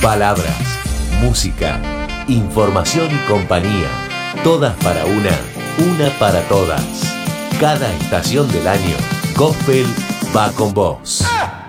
Palabras, música, información y compañía. Todas para una para todas. Cada estación del año, Gospel va con vos.